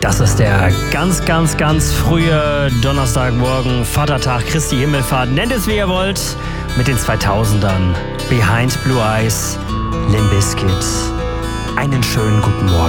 Das ist der ganz, ganz, ganz frühe Donnerstagmorgen, Vatertag, Christi Himmelfahrt, nennt es wie ihr wollt, mit den 2000ern. Behind Blue Eyes, Limp Bizkit. Einen schönen guten Morgen.